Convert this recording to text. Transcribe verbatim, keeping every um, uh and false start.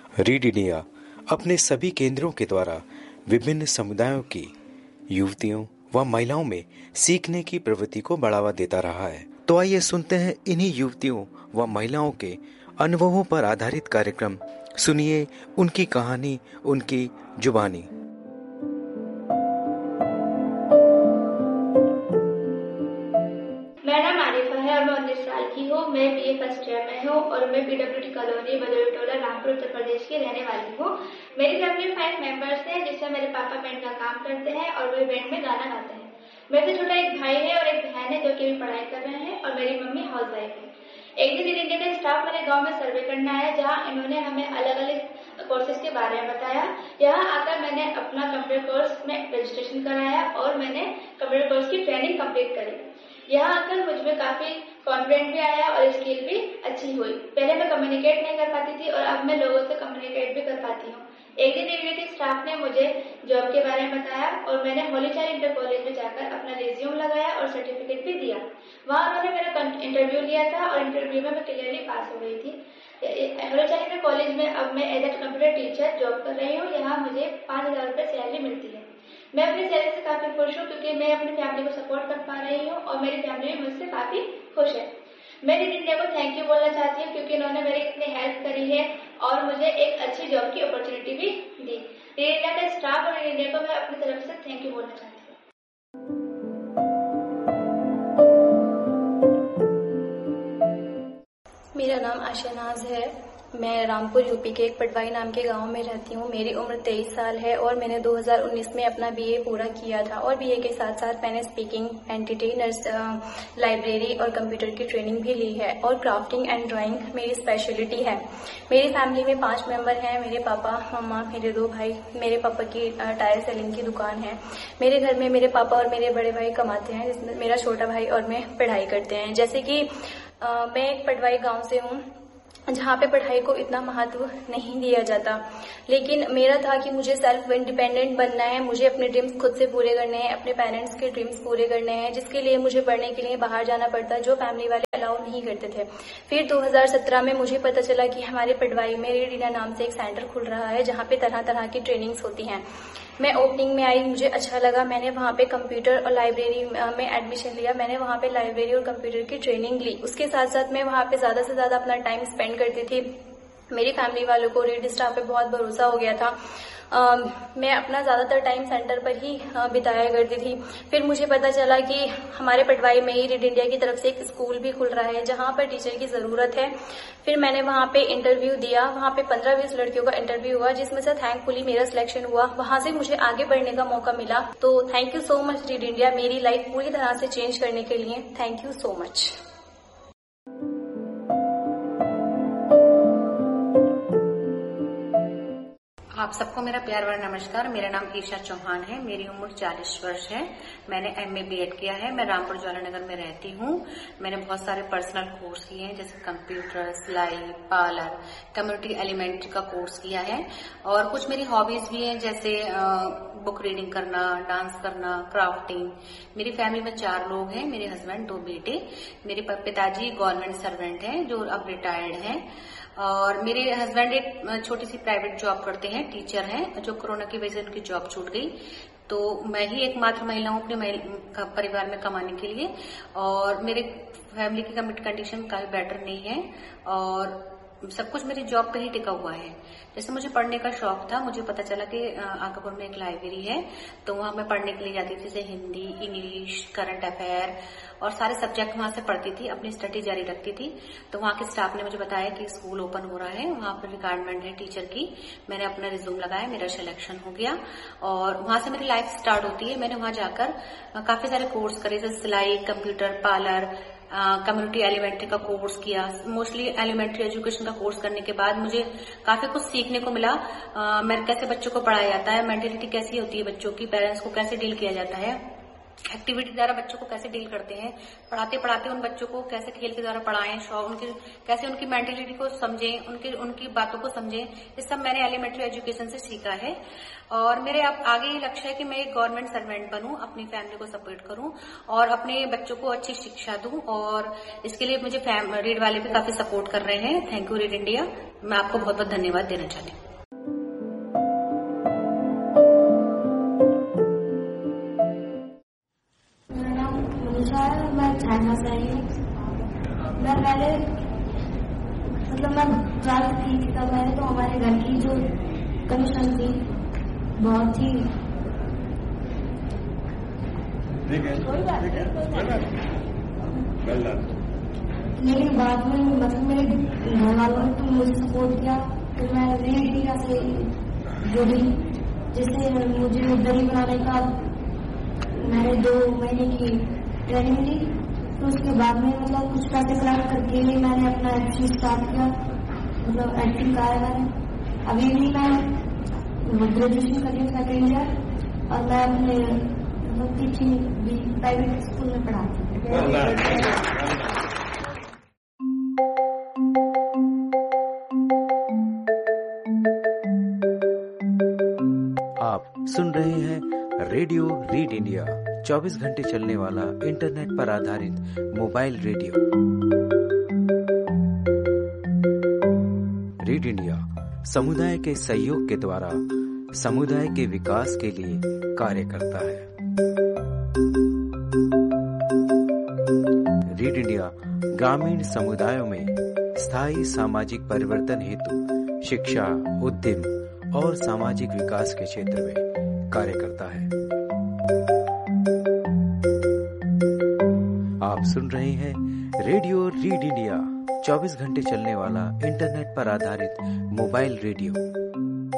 Read India अपने सभी केंद्रों के द्वारा विभिन्न समुदायों की युवतियों व महिलाओं में सीखने की प्रवृत्ति को बढ़ावा देता रहा है। तो आइए सुनते हैं इन्हीं युवतियों व महिलाओं के अनुभवों पर आधारित कार्यक्रम। सुनिए उनकी कहानी, उनकी जुबानी। मेरा नाम आरिफा है और मैं उन्नीस साल की हूँ। मैं बीए फर्स्ट ईयर में हूँ और मैं पीडब्ल्यूडी कॉलोनी बदौली टोला रामपुर उत्तर प्रदेश की रहने वाली हूँ। मेरी फैमिली में फाइव मेंबर्स हैं, जिसमें मेरे पापा बैंड का काम करते हैं और वे बैंड में गाना गाते हैं। मेरे से छोटा एक भाई है और एक बहन है जो कि अभी पढ़ाई कर रहे हैं और मेरी मम्मी हाउस वाइफ है। एक दिन रीड इंडिया का स्टाफ मेरे गाँव में सर्वे करने आया, जहाँ इन्होंने हमें अलग अलग कोर्सेज के बारे में बताया। यहाँ आकर मैंने अपना कंप्यूटर कोर्स में रजिस्ट्रेशन कराया और मैंने कंप्यूटर कोर्स की ट्रेनिंग कंप्लीट करी। यहाँ आकर मुझ में काफी कॉन्फिडेंट भी आया और स्किल भी अच्छी हुई। पहले मैं कम्युनिकेट नहीं कर पाती थी और अब मैं लोगों से कम्युनिकेट भी कर पाती हूँ। एक दिन रीड के स्टाफ ने मुझे जॉब के बारे में बताया और मैंने होली चाइल्ड इंटर कॉलेज में जाकर अपना रिज्यूम लगाया और सर्टिफिकेट भी दिया। वहाँ उन्होंने मेरा इंटरव्यू लिया था और इंटरव्यू में मैं क्लियरली पास हो गई थी। होली चाइल्ड इंटर कॉलेज में अब मैं as a computer teacher job कर रही हूँ। यहाँ मुझे पाँच हजार रुपये सैलरी मिलती है। मैं अपनी सैलरी से काफी खुश हूँ क्योंकि मैं अपनी फैमिली को सपोर्ट कर पा रही हूँ और मेरी फैमिली भी मुझसे काफी खुश है। मैं रीड इंडिया को थैंक यू बोलना चाहती हूँ क्योंकि इन्होंने मेरी इतनी हेल्प करी है और मुझे एक अच्छी जॉब की अपॉर्चुनिटी भी दी। रीड इंडिया का स्टाफ और रीड इंडिया को मैं अपनी तरफ से थैंक यू बोलना चाहती हूँ। मेरा नाम आशानाज है। मैं रामपुर यूपी के एक पटवाई नाम के गांव में रहती हूँ। मेरी उम्र तेईस साल है और मैंने दो हज़ार उन्नीस में अपना बीए पूरा किया था और बीए के साथ साथ मैंने स्पीकिंग, एंटिटी, नर्स, लाइब्रेरी और कंप्यूटर की ट्रेनिंग भी ली है और क्राफ्टिंग एंड ड्राइंग मेरी स्पेशलिटी है। मेरी फैमिली में पांच मेंबर हैं। मेरे पापा, मम्मा, मेरे दो भाई। मेरे पापा की टायर सेलिंग की दुकान है। मेरे घर में मेरे पापा और मेरे बड़े भाई कमाते हैं, जिसमें मेरा छोटा भाई और मैं पढ़ाई करते हैं। जैसे कि आ, मैं एक पटवाई गाँव से हूँ जहाँ पे पढ़ाई को इतना महत्व नहीं दिया जाता, लेकिन मेरा था कि मुझे सेल्फ इंडिपेंडेंट बनना है। मुझे अपने ड्रीम्स खुद से पूरे करने हैं, अपने पेरेंट्स के ड्रीम्स पूरे करने हैं, जिसके लिए मुझे पढ़ने के लिए बाहर जाना पड़ता, जो फैमिली वाले अलाउ नहीं करते थे। फिर दो हज़ार सत्रह में मुझे पता चला कि हमारे पटवाई में रीड इंडिया नाम से एक सेंटर खुल रहा है जहाँ पे तरह तरह की ट्रेनिंग्स होती हैं। मैं ओपनिंग में आई, मुझे अच्छा लगा। मैंने वहाँ पे कंप्यूटर और लाइब्रेरी में एडमिशन लिया। मैंने वहाँ पे लाइब्रेरी और कंप्यूटर की ट्रेनिंग ली। उसके साथ साथ मैं वहाँ पे ज्यादा से ज्यादा अपना टाइम स्पेंड करती थी। मेरी फैमिली वालों को रीड स्टाफ पे बहुत भरोसा हो गया था। आ, मैं अपना ज्यादातर टाइम सेंटर पर ही बिताया करती थी। फिर मुझे पता चला कि हमारे पटवाई में ही रीड इंडिया की तरफ से एक स्कूल भी खुल रहा है जहां पर टीचर की जरूरत है। फिर मैंने वहां पे इंटरव्यू दिया। वहां पे पंद्रह बीस लड़कियों का इंटरव्यू हुआ, जिसमें से थैंकफुली मेरा सिलेक्शन हुआ। वहां से मुझे आगे बढ़ने का मौका मिला। तो thank you so much read India, मेरी लाइफ पूरी तरह से चेंज करने के लिए। Thank you so much. आप सबको मेरा प्यार भरा नमस्कार। मेरा नाम ईशा चौहान है। मेरी उम्र चालीस वर्ष है। मैंने एमए बीएड किया है। मैं रामपुर ज्वालानगर में रहती हूँ। मैंने बहुत सारे पर्सनल कोर्स किए हैं, जैसे कंप्यूटर, सिलाई, पार्लर, कम्युनिटी एलिमेंट्री का कोर्स किया है। और कुछ मेरी हॉबीज भी हैं, जैसे बुक रीडिंग करना, डांस करना, क्राफ्टिंग। मेरी फैमिली में चार लोग हैं, मेरे हस्बैंड, दो बेटे। मेरे पिताजी गवर्नमेंट सर्वेंट हैं जो अब रिटायर्ड हैं, और मेरे हस्बैंड एक छोटी सी प्राइवेट जॉब करते हैं, टीचर हैं, जो कोरोना की वजह से उनकी जॉब छूट गई। तो मैं ही एकमात्र महिला हूँ अपने परिवार में कमाने के लिए। और मेरे फैमिली की कंडीशन काफी बेटर नहीं है और सब कुछ मेरी जॉब पे ही टिका हुआ है। जैसे मुझे पढ़ने का शौक था, मुझे पता चला कि आकापुर में एक लाइब्रेरी है, तो वहां मैं पढ़ने के लिए जाती थी, जैसे हिंदी, इंग्लिश, करंट अफेयर और सारे सब्जेक्ट वहां से पढ़ती थी, अपनी स्टडी जारी रखती थी। तो वहां के स्टाफ ने मुझे बताया कि स्कूल ओपन हो रहा है, वहां पर रिक्वायरमेंट है टीचर की। मैंने अपना रिज्यूम लगाया, मेरा सिलेक्शन हो गया और वहां से मेरी लाइफ स्टार्ट होती है। मैंने वहां जाकर काफी सारे कोर्स करे, जैसे सिलाई, कंप्यूटर, पार्लर, कम्युनिटी एलिमेंट्री का कोर्स किया। मोस्टली एलिमेंट्री एजुकेशन का कोर्स करने के बाद मुझे काफी कुछ सीखने को मिला। आ, मैं कैसे बच्चों को पढ़ाया जाता है, मेंटेलिटी कैसी होती है बच्चों की, पेरेंट्स को कैसे डील किया जाता है, एक्टिविटी द्वारा बच्चों को कैसे डील करते हैं, पढ़ाते पढ़ाते उन बच्चों को कैसे खेल के द्वारा पढ़ाएं, उनकी कैसे उनकी मेंटेलिटी को समझें, उनकी उनकी बातों को समझें, ये सब मैंने एलिमेंट्री एजुकेशन से सीखा है। और मेरे अब आगे ये लक्ष्य है कि मैं एक गवर्नमेंट सर्वेंट बनूं, अपनी फैमिली को सपोर्ट करूं और अपने बच्चों को अच्छी शिक्षा दूं, और इसके लिए मुझे रीड वाले भी काफी सपोर्ट कर रहे हैं। थैंक यू रीड इंडिया, मैं आपको बहुत बहुत धन्यवाद देना चाहती हूँ। मैं चाइना से आई हूँ। मैं पहले मतलब मैं ट्वेल्थ की थी तब मैंने तो हमारे घर की जो कंडीशन थी बहुत ही लेकिन बाद में मतलब मेरे घर वालों ने तो मुझे सपोर्ट किया, फिर मैं रीड इंडिया से जुड़ी, जिससे मुझे दरी बनाने का मैंने दो महीने की ट्रेनिंग ली। तो उसके बाद में मतलब कुछ पैसे कलेक्ट करके मैंने अपना एक्टिंग स्टार्ट किया, मतलब एक्टिंग का है मैंने। अभी भी मैं ग्रेजुएशन कर रही हूँ सेकेंड ईयर, और मैं अपने मतलब टीचिंग भी प्राइवेट स्कूल में पढ़ाती हूँ। आप सुन रहे हैं रेडियो रीड इंडिया, चौबीस घंटे चलने वाला इंटरनेट पर आधारित मोबाइल रेडियो। रीड इंडिया समुदाय के सहयोग के द्वारा समुदाय के विकास के लिए कार्य करता है। रीड इंडिया ग्रामीण समुदायों में स्थायी सामाजिक परिवर्तन हेतु शिक्षा, उद्यम और सामाजिक विकास के क्षेत्र में कार्य करता है। आप सुन रहे हैं रेडियो रीड इंडिया, चौबीस घंटे चलने वाला इंटरनेट पर आधारित मोबाइल रेडियो।